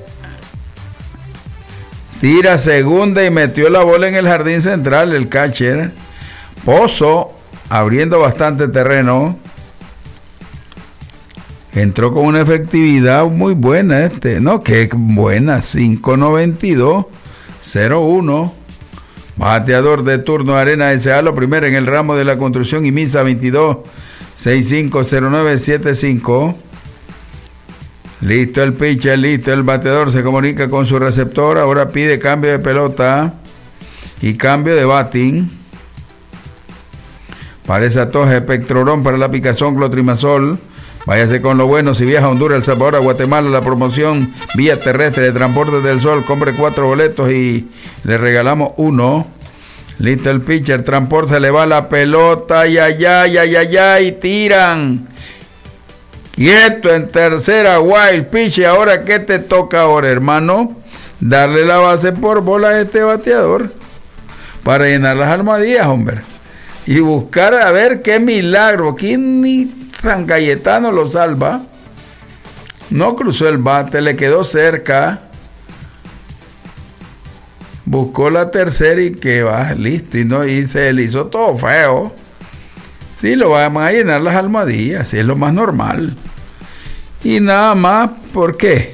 Tira segunda y metió la bola en el jardín central. El catcher Pozo, abriendo bastante terreno. Entró con una efectividad muy buena este. No, qué buena. cinco noventa y dos, cero uno. Bateador de turno Arena S A, lo primero en el ramo de la construcción y misa veintidós, seis cinco cero nueve siete cinco. Listo el pitcher, listo el bateador. Se comunica con su receptor. Ahora pide cambio de pelota y cambio de batting. Parece atoje Pectrorón para la picazón Clotrimazol. Váyase con lo bueno, si viaja a Honduras, El Salvador, a Guatemala, la promoción vía terrestre de Transportes del Sol, compre cuatro boletos y le regalamos uno. Listo el pitcher, transporte, se le va la pelota, ay, ay, ay, ay, ay, ay, tiran. Quieto en tercera, wild pitch. Ahora, ¿qué te toca ahora, hermano? Darle la base por bola a este bateador para llenar las almohadillas, hombre. y buscar a ver qué milagro. Aquí ni San Cayetano lo salva. No cruzó el bate, le quedó cerca. Buscó la tercera y que va, listo. Y, no, y se le hizo todo feo. Sí, lo van a llenar las almohadillas, sí, es lo más normal. Y nada más, ¿por qué?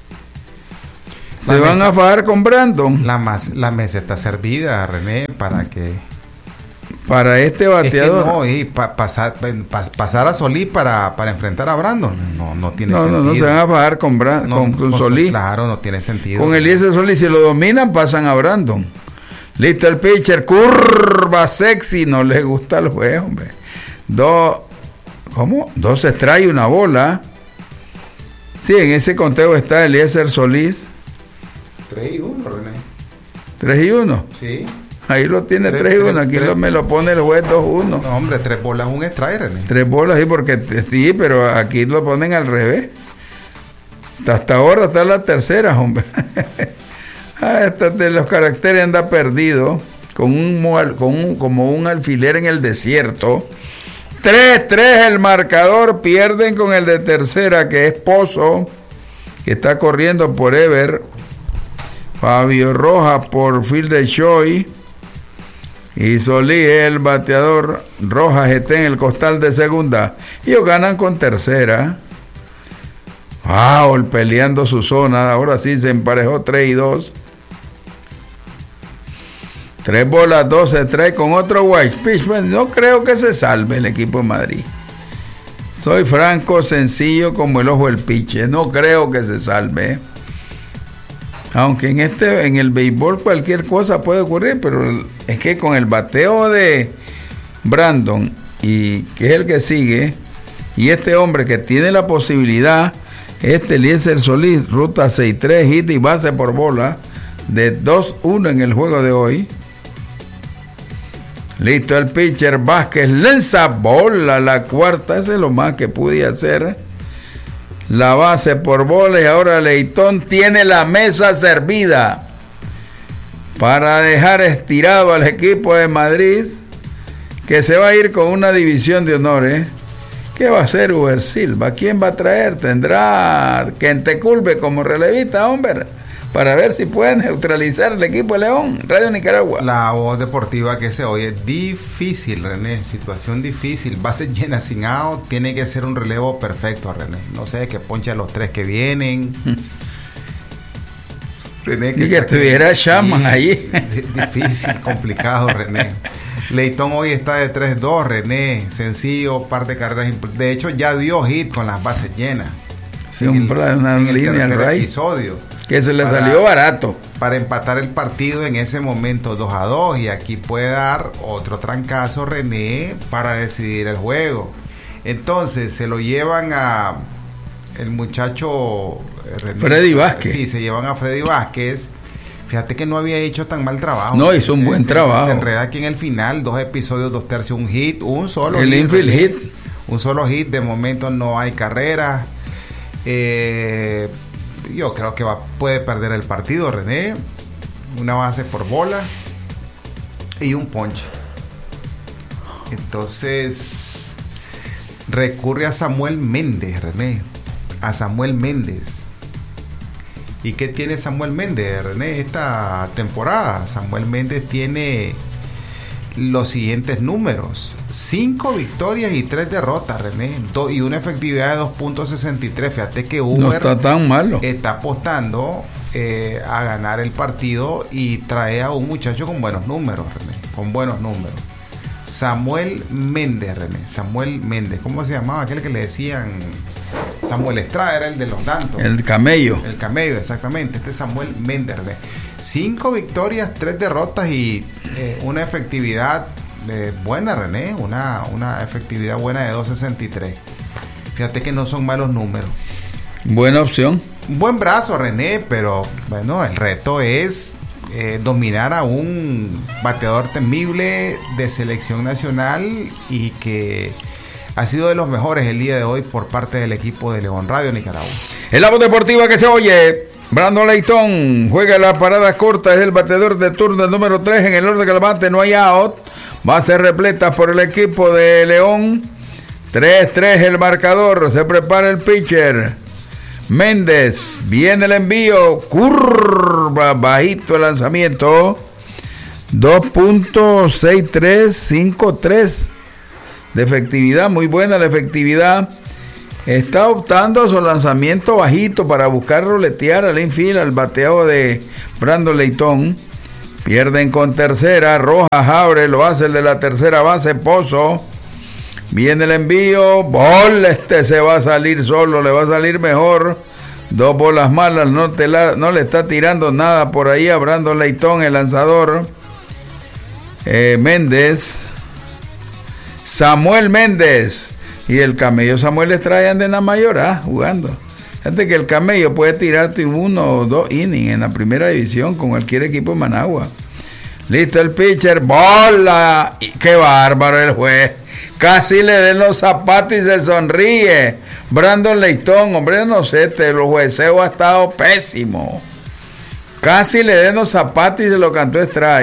Se la van mesa, a fajar con Brandon. La, mas, la mesa está servida, René, para que... Para este bateador. Es que no, y pa, pasar, pa, pasar a Solís para, para enfrentar a Brandon. No, no tiene no, sentido. No, no se van a fajar con, Bra no, con, con Solís. Claro, no tiene sentido. Con Eliezer Solís, si lo dominan, pasan a Brandon. Listo el pitcher, curva sexy, no le gusta el juego, hombre. Dos, ¿cómo? Dos strikes y una bola. Sí, en ese conteo está Eliezer Solís. tres y uno, René. tres y uno. Sí. Ahí lo tiene tres y uno, aquí tres, lo, me lo pone el juez dos uno. No, hombre, tres bolas un strike, René. Tres bolas, sí, porque sí, pero aquí lo ponen al revés. Hasta ahora está la tercera, hombre. Ah, esta de los caracteres anda perdido, con un, con un como un alfiler en el desierto. tres tres el marcador, pierden con el de tercera, que es Pozo, que está corriendo por Ever. Fabio Rojas por Fielder Choi. Y Solís, el bateador. Rojas está en el costal de segunda. Ellos ganan con tercera. Wow, peleando su zona. Ahora sí se emparejó tres y dos. Tres bolas, dos se trae con otro white pitch. No creo que se salve el equipo de Madrid. Soy franco, sencillo como el ojo del piche. No creo que se salve. Aunque en este, en el béisbol cualquier cosa puede ocurrir, pero es que con el bateo de Brandon, y que es el que sigue, y este hombre que tiene la posibilidad, este Eliezer Solís, ruta seis tres, hit y base por bola, de dos uno en el juego de hoy. Listo el pitcher Vázquez, lanza bola, la cuarta, ese es lo más que pude hacer. La base por bola y ahora Leitón tiene la mesa servida para dejar estirado al equipo de Madrid, que se va a ir con una división de honores. ¿Qué va a hacer Uber Silva? ¿Quién va a traer? ¿Tendrá Quentecurbe como relevista, hombre? Para ver si pueden neutralizar el equipo de León. Radio Nicaragua. La voz deportiva que se oye, difícil, René, situación difícil, base llena sin out, tiene que ser un relevo perfecto, René. No sé, que ponche a los tres que vienen. René, que y que estuviera Chapman ahí. Difícil, complicado, René. Leitón hoy está de tres dos, René, sencillo, par de carreras. De hecho, ya dio hit con las bases llenas. Sí, un plan, una en el línea tercer right. episodio. Que se le para, salió barato. Para empatar el partido en ese momento dos a dos. Y aquí puede dar otro trancazo René para decidir el juego. Entonces se lo llevan a el muchacho René, Freddy Vázquez. Sí, se llevan a Freddy Vázquez. Fíjate que no había hecho tan mal trabajo. No, hizo un se, buen se, trabajo. Se enreda aquí en el final, dos episodios, dos tercios, un hit, un solo el hit. El infield hit. Un solo hit, de momento no hay carrera. Eh... Yo creo que va, puede perder el partido, René. Una base por bola y un ponche. Entonces recurre a Samuel Méndez, René. A Samuel Méndez. ¿Y qué tiene Samuel Méndez, René, esta temporada? Samuel Méndez tiene los siguientes números: cinco victorias y tres derrotas, René, do, y una efectividad de dos punto sesenta y tres. Fíjate que Uber no está tan malo. Está apostando eh, a ganar el partido y trae a un muchacho con buenos números, René, con buenos números. Samuel Méndez, René, Samuel Méndez. ¿Cómo se llamaba aquel que le decían? Samuel Estrada, era el de los Dantos. El camello. El camello, exactamente. Este es Samuel Méndez, René. Cinco victorias, tres derrotas y eh, una efectividad eh, buena, René. Una, una efectividad buena de dos sesenta y tres. Fíjate que no son malos números. Buena opción. Un buen brazo, René, pero bueno, el reto es eh, dominar a un bateador temible de selección nacional y que ha sido de los mejores el día de hoy por parte del equipo de León. Radio Nicaragua. En la voz deportiva que se oye, Brandon Leitón juega la parada corta, es el bateador de turno el número tres en el orden del bate, no hay out. Bases repletas por el equipo de León. tres tres el marcador. Se prepara el pitcher. Méndez. Viene el envío. Curva. Bajito el lanzamiento. dos punto seis tres cinco tres de efectividad. Muy buena la efectividad. Está optando a su lanzamiento bajito para buscar roletear al infield al bateo de Brandon Leitón. Pierden con tercera. Rojas abre, lo hace el de la tercera base, Pozo. Viene el envío. Bola, este se va a salir solo, le va a salir mejor. Dos bolas malas, no, te la, no le está tirando nada por ahí a Brandon Leitón, el lanzador. Eh, Méndez. Samuel Méndez. Y el camello Samuel Estrada anda en la mayor A jugando. Fíjate que el camello puede tirarte uno o dos innings en la primera división con cualquier equipo de Managua. Listo el pitcher, bola. Qué bárbaro el juez. Casi le den los zapatos y se sonríe. Brandon Leitón, hombre, no sé, te, el jueceo ha estado pésimo. Casi le den los zapatos y se lo cantó Estrada.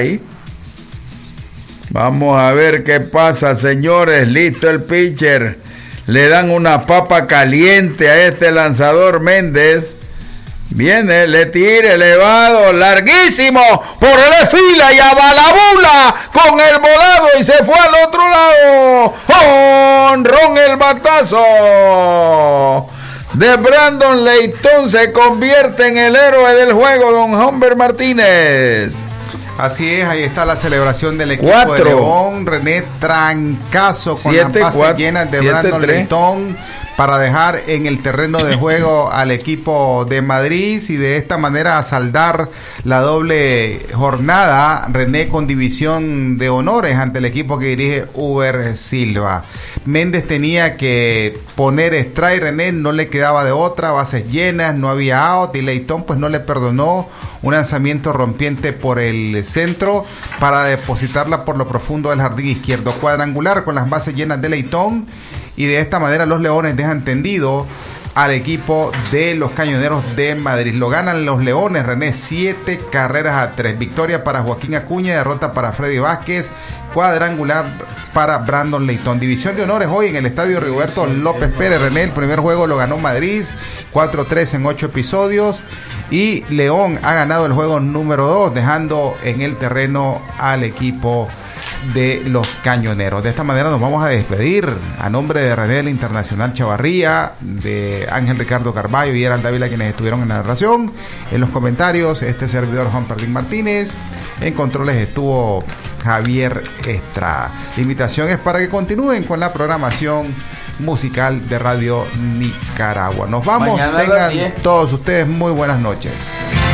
Vamos a ver qué pasa, señores. Listo el pitcher. Le dan una papa caliente a este lanzador Méndez. Viene, le tira elevado, larguísimo, por el fila y a balabula con el volado y se fue al otro lado. ¡Honrón el batazo! De Brandon Leitón se convierte en el héroe del juego, don Humber Martínez. Así es, ahí está la celebración del equipo Cuatro. de León. René, trancazo con Siete, las bases cuatro, llenas de siete, Brandon tres. Leitón para dejar en el terreno de juego al equipo de Madrid y de esta manera saldar la doble jornada. René con división de honores ante el equipo que dirige Uber Silva. Méndez tenía que poner strike, René, no le quedaba de otra, bases llenas, no había out y Leitón pues no le perdonó un lanzamiento rompiente por el centro para depositarla por lo profundo del jardín izquierdo. Cuadrangular con las bases llenas de Leitón y de esta manera los Leones dejan tendido al equipo de los Cañoneros de Madrid. Lo ganan los Leones, René, siete carreras a tres. Victoria para Joaquín Acuña, derrota para Freddy Vázquez, cuadrangular para Brandon Leitón. División de honores hoy en el estadio Rigoberto López Pérez, René. El primer juego lo ganó Madrid, cuatro tres en ocho episodios. Y León ha ganado el juego número dos, dejando en el terreno al equipo de los Cañoneros. De esta manera nos vamos a despedir a nombre de René del Internacional Chavarría, de Ángel Ricardo Carballo y Gerald Dávila, quienes estuvieron en la narración. En los comentarios, este servidor Juan Perdín Martínez. En controles estuvo Javier Estrada. La invitación es para que continúen con la programación musical de Radio Nicaragua. Nos vamos, Mañana tengan todos ustedes muy buenas noches.